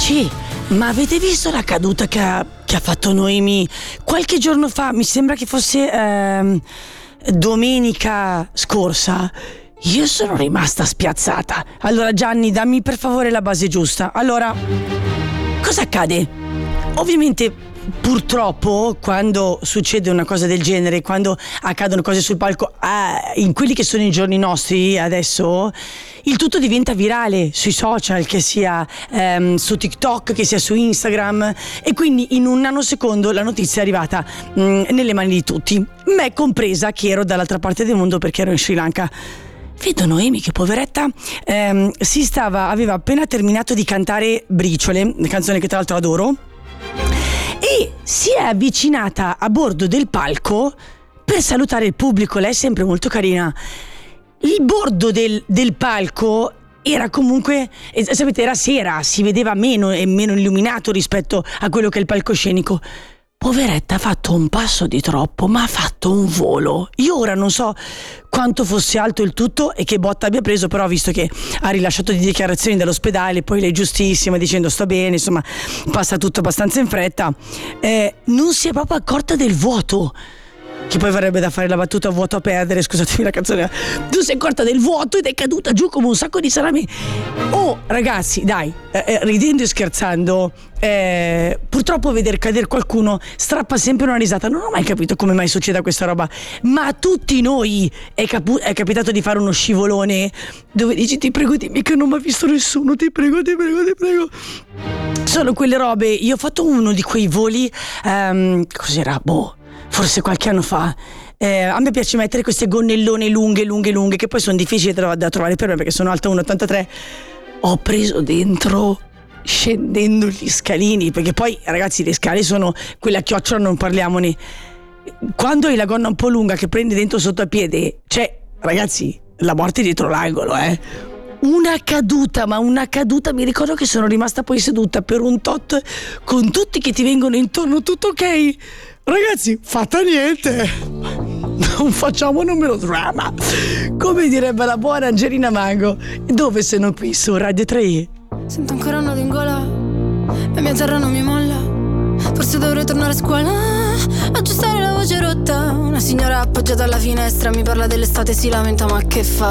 Amici, ma avete visto la caduta che ha fatto Noemi qualche giorno fa? Mi sembra che fosse domenica scorsa. Io sono rimasta spiazzata. Allora Gianni, dammi per favore la base giusta. Allora, cosa accade? Ovviamente, purtroppo, quando succede una cosa del genere, quando accadono cose sul palco, in quelli che sono i giorni nostri adesso, il tutto diventa virale sui social, che sia su TikTok, che sia su Instagram, e quindi in un nanosecondo la notizia è arrivata nelle mani di tutti, me compresa, che ero dall'altra parte del mondo perché ero in Sri Lanka. Vedo Noemi che poveretta aveva appena terminato di cantare Briciole, una canzone che tra l'altro adoro, e si è avvicinata a bordo del palco per salutare il pubblico. Lei è sempre molto carina. Il bordo del palco era comunque, sapete, era sera, si vedeva meno illuminato rispetto a quello che è il palcoscenico. Poveretta ha fatto un passo di troppo, ma ha fatto un volo. Io ora non so quanto fosse alto il tutto e che botta abbia preso, però visto che ha rilasciato di dichiarazioni dall'ospedale, poi lei è giustissima dicendo sto bene, insomma passa tutto abbastanza in fretta, non si è proprio accorta del vuoto. Che poi verrebbe da fare la battuta vuoto a perdere, scusatemi la canzone. Tu sei accorta del vuoto ed è caduta giù come un sacco di salami. Oh ragazzi, dai, ridendo e scherzando, purtroppo veder cadere qualcuno strappa sempre una risata. Non ho mai capito come mai succeda questa roba, ma a tutti noi è capitato di fare uno scivolone dove dici ti prego dimmi che non mi ha visto nessuno, ti prego. Sono quelle robe. Io ho fatto uno di quei voli, cos'era? Forse qualche anno fa. A me piace mettere queste gonnellone lunghe, che poi sono difficili da trovare per me perché sono alta 1,83. Ho preso dentro scendendo gli scalini, perché poi ragazzi le scale sono quella chiocciola, non parliamone. Quando hai la gonna un po' lunga che prendi dentro sotto a piede, cioè ragazzi, la morte è dietro l'angolo, Una caduta, mi ricordo che sono rimasta poi seduta per un tot con tutti che ti vengono intorno, tutto ok? Ragazzi, fatta niente, non facciamo melodramma, come direbbe la buona Angelina Mango. Dove se non qui su Radio 3? Sento ancora un nodo in gola, la mia terra non mi molla, forse dovrei tornare a scuola, aggiustare la voce rotta. Una signora appoggiata alla finestra mi parla dell'estate, si lamenta, ma che fa?